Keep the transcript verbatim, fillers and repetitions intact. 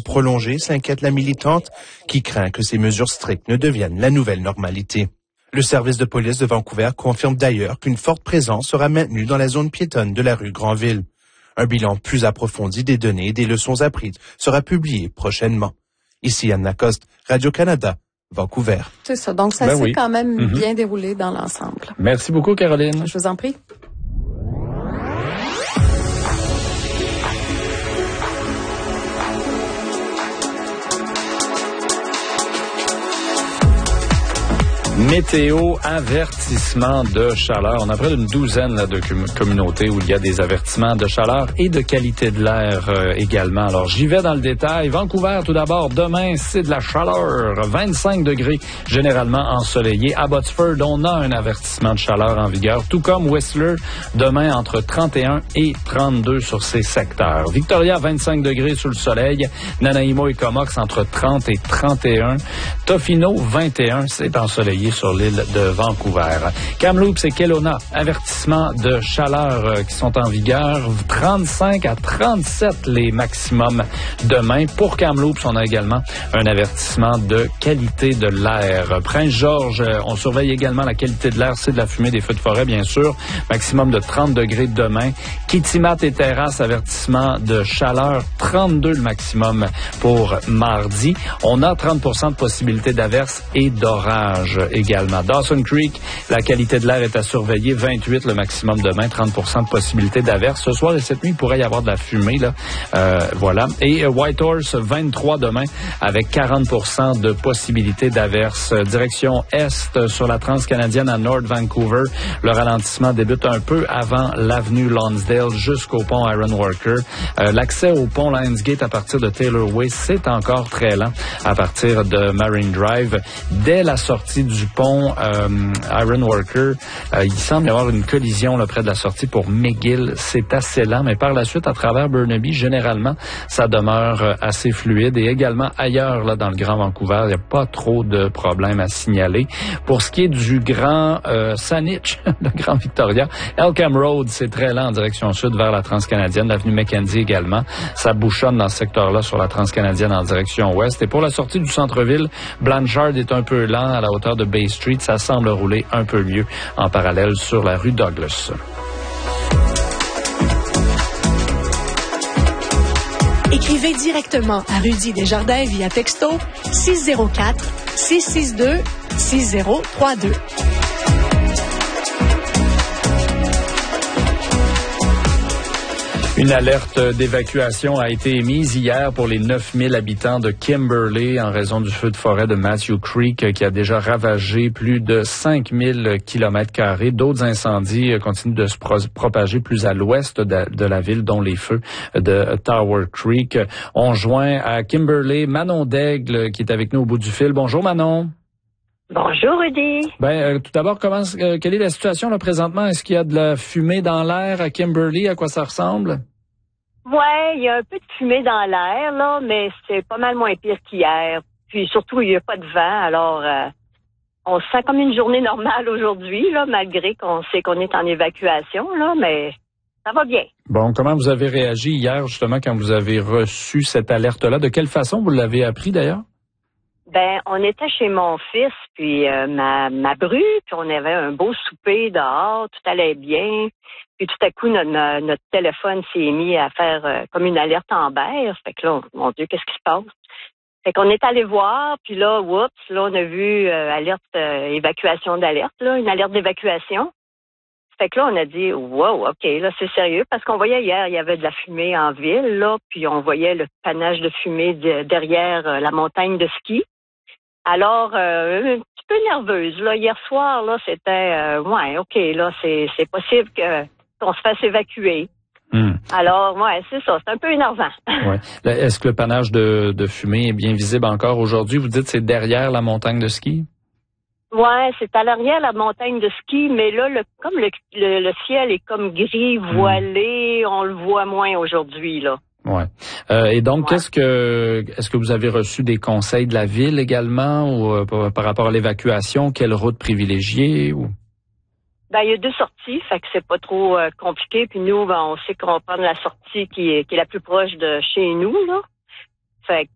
prolongée, s'inquiète la militante, qui craint que ces mesures strictes ne deviennent la nouvelle normalité. Le service de police de Vancouver confirme d'ailleurs qu'une forte présence sera maintenue dans la zone piétonne de la rue Granville. Un bilan plus approfondi des données et des leçons apprises sera publié prochainement. Ici Anne Lacoste, Radio-Canada, Vancouver. C'est ça, donc ça ben s'est oui. quand même Mm-hmm. bien déroulé dans l'ensemble. Merci beaucoup, Caroline. Je vous en prie. Météo, avertissement de chaleur. On a près d'une douzaine là, de com- communautés où il y a des avertissements de chaleur et de qualité de l'air euh, également. Alors, j'y vais dans le détail. Vancouver, tout d'abord, demain, c'est de la chaleur. vingt-cinq degrés, généralement ensoleillé. À Abbotsford, on a un avertissement de chaleur en vigueur, tout comme Whistler, demain, entre trente et un et trente-deux sur ces secteurs. Victoria, vingt-cinq degrés sous le soleil. Nanaimo et Comox, entre trente et trente et un. Tofino, vingt et un, c'est ensoleillé sur l'île de Vancouver. Kamloops et Kelowna, avertissement de chaleur euh, qui sont en vigueur, trente-cinq à trente-sept les maximums demain. Pour Kamloops, on a également un avertissement de qualité de l'air. Prince-Georges, euh, on surveille également la qualité de l'air, c'est de la fumée des feux de forêt, bien sûr, maximum de trente degrés demain. Kitimat et Terrasse, avertissement de chaleur, trente-deux le maximum pour mardi. On a trente pour cent de possibilité d'averse et d'orage également. Dawson Creek, la qualité de l'air est à surveiller, vingt-huit le maximum demain, trente pour cent de possibilité d'averse. Ce soir et cette nuit, il pourrait y avoir de la fumée, là. Euh, voilà. Et Whitehorse, vingt-trois demain, avec quarante pour cent de possibilité d'averse. Direction Est, sur la transcanadienne à North Vancouver, le ralentissement débute un peu avant l'avenue Lonsdale jusqu'au pont Ironworker. Euh, l'accès au pont Lionsgate à partir de Taylor Way, c'est encore très lent à partir de Marine Drive. Dès la sortie du pont euh, Ironworker, euh, il semble y avoir une collision là, près de la sortie pour McGill. C'est assez lent, mais par la suite, à travers Burnaby, généralement, ça demeure euh, assez fluide. Et également ailleurs, là, dans le Grand Vancouver, il n'y a pas trop de problèmes à signaler. Pour ce qui est du Grand euh, Saanich, le Grand Victoria, Elkham Road, c'est très lent en direction sud vers la transcanadienne. L'avenue Mackenzie également, ça bouchonne dans ce secteur-là sur la transcanadienne en direction ouest. Et pour la sortie du centre-ville, Blanchard est un peu lent à la hauteur de Bay Street. Ça semble rouler un peu mieux en parallèle sur la rue Douglas. Écrivez directement à Rudy Desjardins via texto six zéro quatre, six six deux, six zéro trois deux. Une alerte d'évacuation a été émise hier pour les neuf mille habitants de Kimberley en raison du feu de forêt de Matthew Creek qui a déjà ravagé plus de cinq mille kilomètres carrés. D'autres incendies continuent de se pro- propager plus à l'ouest de, de la ville, dont les feux de Tower Creek. On joint à Kimberley Manon Daigle qui est avec nous au bout du fil. Bonjour Manon. Bonjour, Rudy. Ben, euh, tout d'abord, comment, euh, quelle est la situation là présentement? Est-ce qu'il y a de la fumée dans l'air à Kimberley? À quoi ça ressemble? Ouais, il y a un peu de fumée dans l'air, là, mais c'est pas mal moins pire qu'hier. Puis surtout, il n'y a pas de vent, alors euh, on se sent comme une journée normale aujourd'hui, là, malgré qu'on sait qu'on est en évacuation, là, mais ça va bien. Bon, comment vous avez réagi hier, justement, quand vous avez reçu cette alerte-là? De quelle façon vous l'avez appris, d'ailleurs? Ben, on était chez mon fils, puis euh, ma, ma bru, puis on avait un beau souper dehors, tout allait bien. Puis tout à coup, notre, notre téléphone s'est mis à faire euh, comme une alerte Amber. Fait que là, mon Dieu, qu'est-ce qui se passe? Fait qu'on est allé voir, puis là, oups, là, on a vu euh, alerte, euh, évacuation d'alerte, là, une alerte d'évacuation. Fait que là, on a dit, wow, OK, là, c'est sérieux, parce qu'on voyait hier, il y avait de la fumée en ville, là, puis on voyait le panache de fumée de, derrière euh, la montagne de ski. Alors, euh, un petit peu nerveuse, là, hier soir, là, c'était, euh, ouais, OK, là, c'est, c'est possible que, qu'on se fasse évacuer. Hmm. Alors, ouais, c'est ça, c'est un peu énervant. Ouais. Est-ce que le panache de, de fumée est bien visible encore aujourd'hui? Vous dites que c'est derrière la montagne de ski? Ouais, c'est à l'arrière la montagne de ski, mais là, le, comme le, le, le ciel est comme gris, voilé, hmm. on le voit moins aujourd'hui, là. Ouais. Euh, et donc, ouais. qu'est-ce que, est-ce que vous avez reçu des conseils de la ville également ou euh, par, par rapport à l'évacuation? Quelle route privilégier ou? Ben, il y a deux sorties, fait que c'est pas trop euh, compliqué. Puis nous, ben, on sait qu'on va prendre la sortie qui est, qui est la plus proche de chez nous, là. Fait que